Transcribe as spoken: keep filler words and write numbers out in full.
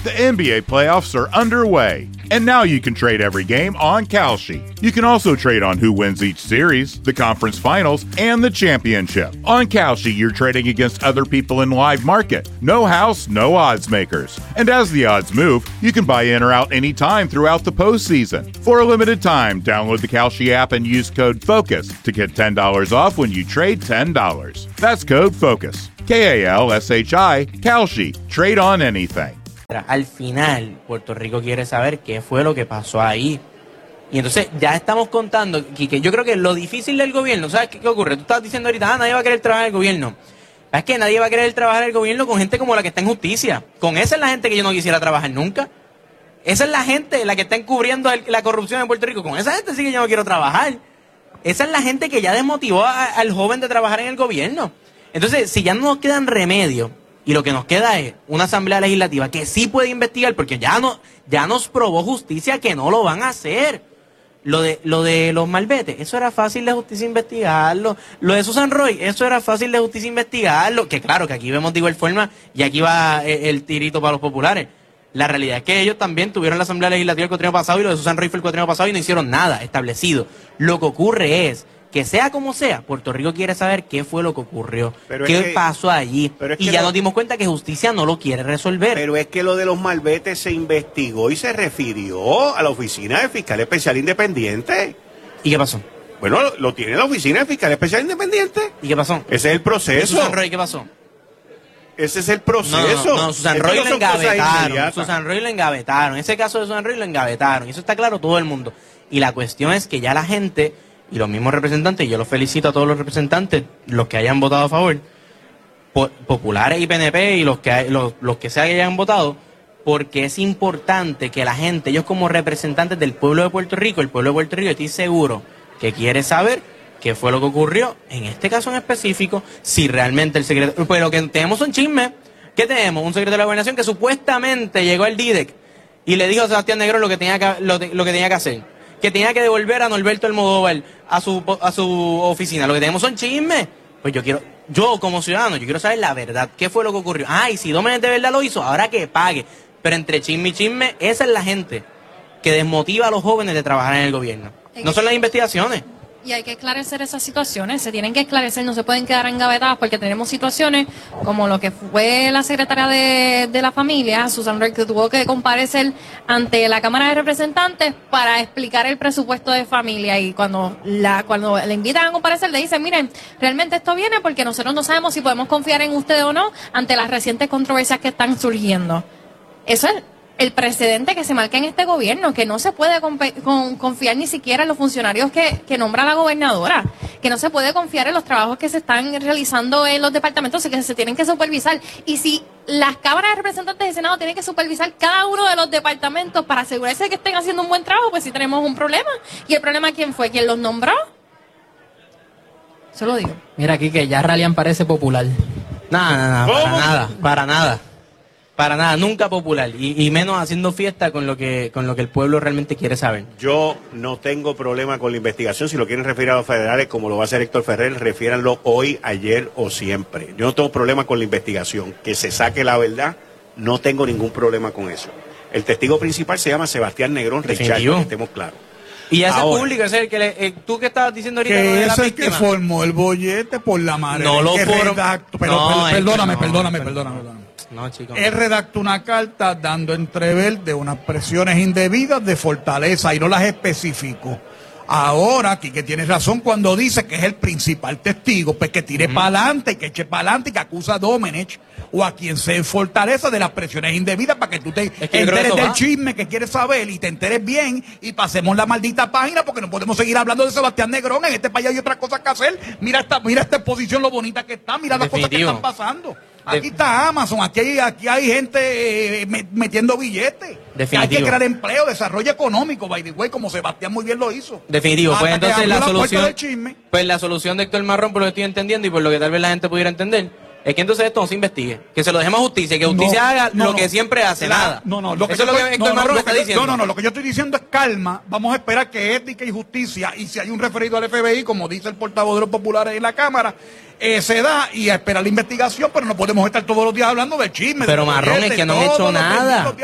The N B A playoffs are underway, and now you can trade every game on Kalshi. You can also trade on who wins each series, the conference finals, and the championship. On Kalshi, you're trading against other people in live market. No house, no odds makers. And as the odds move, you can buy in or out anytime throughout the postseason. For a limited time, download the Kalshi app and use code FOCUS to get ten dollars off when you trade ten dollars. That's code FOCUS. K A L S H I, Kalshi. Trade on anything. Al final, Puerto Rico quiere saber qué fue lo que pasó ahí. Y entonces ya estamos contando, que yo creo que lo difícil del gobierno, ¿sabes qué, qué ocurre? Tú estabas diciendo ahorita, ah, nadie va a querer trabajar en el gobierno. Es que nadie va a querer trabajar en el gobierno con gente como la que está en justicia. Con esa es la gente que yo no quisiera trabajar nunca. Esa es la gente la que está encubriendo el, la corrupción en Puerto Rico. Con esa gente sí que yo no quiero trabajar. Esa es la gente que ya desmotivó a, al joven de trabajar en el gobierno. Entonces, si ya no nos quedan remedios, y lo que nos queda es una asamblea legislativa que sí puede investigar, porque ya no, ya nos probó justicia que no lo van a hacer. Lo de, lo de los malbetes, eso era fácil de justicia investigarlo. Lo de Susan Roy, eso era fácil de justicia investigarlo. Que claro, que aquí vemos de igual forma, y aquí va el, el tirito para los populares. La realidad es que ellos también tuvieron la asamblea legislativa el cuatrienio pasado, y lo de Susan Roy fue el cuatrienio pasado y no hicieron nada establecido. Lo que ocurre es que sea como sea, Puerto Rico quiere saber qué fue lo que ocurrió, pero qué que, pasó allí. Y ya lo, nos dimos cuenta que justicia no lo quiere resolver. Pero es que lo de los malbetes se investigó y se refirió a la Oficina de Fiscal Especial Independiente. ¿Y qué pasó? Bueno, lo, lo tiene la Oficina de Fiscal Especial Independiente. ¿Y qué pasó? Ese es el proceso. Susan Roy, ¿qué pasó? Ese es el proceso. No, no, no, Susan Roy lo engavetaron. Susan Roy lo engavetaron. Ese caso de Susan Roy lo engavetaron. Y eso está claro todo el mundo. Y la cuestión es que ya la gente y los mismos representantes, y yo los felicito a todos los representantes, los que hayan votado a favor, po populares y P N P y los que, los, los que sea que hayan votado, porque es importante que la gente, ellos como representantes del pueblo de Puerto Rico, el pueblo de Puerto Rico, estoy seguro que quiere saber qué fue lo que ocurrió en este caso en específico, si realmente el secretario, pero que tenemos un chisme, ¿qué tenemos? Un secretario de la Gobernación que supuestamente llegó al D I D E C y le dijo a Sebastián Negrón lo que tenía que, lo, lo que tenía que hacer. Que tenía que devolver a Norberto Almodóvar a su, a su oficina. Lo que tenemos son chismes. Pues yo quiero, yo como ciudadano, yo quiero saber la verdad. ¿Qué fue lo que ocurrió? Ah, y si Dómenes de verdad lo hizo, ahora que pague. Pero entre chisme y chisme, esa es la gente que desmotiva a los jóvenes de trabajar en el gobierno. No son las investigaciones. Y hay que esclarecer esas situaciones, se tienen que esclarecer, no se pueden quedar engavetadas porque tenemos situaciones como lo que fue la secretaria de, de la familia, Susan Roy, que tuvo que comparecer ante la Cámara de Representantes para explicar el presupuesto de familia, y cuando la cuando le invitan a comparecer le dicen, miren, realmente esto viene porque nosotros no sabemos si podemos confiar en ustedes o no ante las recientes controversias que están surgiendo. Eso es el precedente que se marca en este gobierno, que no se puede con, confiar ni siquiera en los funcionarios que, que nombra la gobernadora, que no se puede confiar en los trabajos que se están realizando en los departamentos, que se tienen que supervisar. Y si las cámaras de representantes del Senado tienen que supervisar cada uno de los departamentos para asegurarse de que estén haciendo un buen trabajo, pues sí tenemos un problema. ¿Y el problema quién fue? ¿Quién los nombró? Eso lo digo. Mira aquí que ya Ralian parece popular. Nada, nada, para nada, para nada. Para nada, nunca popular, y, y menos haciendo fiesta con lo que con lo que el pueblo realmente quiere saber. Yo no tengo problema con la investigación. Si lo quieren referir a los federales, como lo va a hacer Héctor Ferrer, refiéranlo hoy, ayer o siempre. Yo no tengo problema con la investigación. Que se saque la verdad, no tengo ningún problema con eso. El testigo principal se llama Sebastián Negrón Richard, que estemos claros. Y ese público es el que le, eh, tú que estabas diciendo ahorita que es el que formó el bollete por la madre. No lo formó. No, perdóname, perdóname, perdóname, perdóname. No, chicos. Él redactó una carta dando entrever de unas presiones indebidas de Fortaleza y no las especificó. Ahora, Quique tiene razón cuando dice que es el principal testigo, pues que tire uh-huh. para adelante y que eche para adelante y que acusa a Domenech o a quien sea en Fortaleza de las presiones indebidas para que tú te es que enteres del chisme que quieres saber y te enteres bien y pasemos la maldita página, porque no podemos seguir hablando de Sebastián Negrón. En este país hay otras cosas que hacer. Mira esta, mira esta exposición, lo bonita que está, mira las cosas que están pasando. Aquí está Amazon, aquí hay, aquí hay gente eh, metiendo billetes. Definitivo. Hay que crear empleo, desarrollo económico, by the way, como Sebastián muy bien lo hizo. Definitivo. Pues entonces la solución, pues la solución de Héctor Marrón, por lo que estoy entendiendo y por lo que tal vez la gente pudiera entender, es que entonces esto no se investigue, que se lo dejemos a justicia, que justicia no, haga no, lo no, que siempre hace, la, nada. No, no, lo que eso es lo que Héctor no, Marrón no, está yo, diciendo. No, no, no, lo que yo estoy diciendo es calma, vamos a esperar que ética y justicia, y si hay un referido al F B I, como dice el portavoz de los populares en la Cámara, eh, se da y a esperar la investigación, pero no podemos estar todos los días hablando de chisme. Pero de Marrón, es que no han hecho nada.